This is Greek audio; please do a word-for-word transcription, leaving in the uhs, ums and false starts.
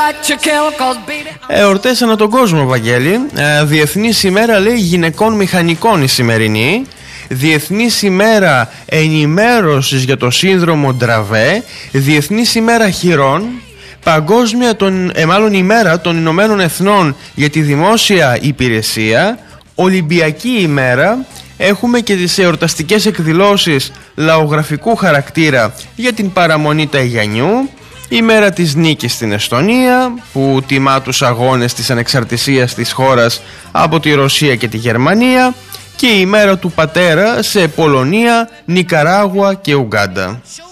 Εορτές ανά τον κόσμο, Βαγγέλη. ε, Διεθνής ημέρα, λέει, γυναικών μηχανικών η σημερινή. Διεθνής ημέρα ενημέρωσης για το σύνδρομο Ντραβέ. Διεθνής ημέρα χειρών. Παγκόσμια, τον, ε, μάλλον ημέρα των Ηνωμένων Εθνών για τη δημόσια υπηρεσία. Ολυμπιακή ημέρα. Έχουμε και τις εορταστικές εκδηλώσεις λαογραφικού χαρακτήρα για την παραμονή Ταϊγιανιού. Η μέρα της νίκης στην Εστονία, που τιμά τους αγώνες της ανεξαρτησίας της χώρας από τη Ρωσία και τη Γερμανία. Και η μέρα του πατέρα σε Πολωνία, Νικαράγουα και Ουγκάντα.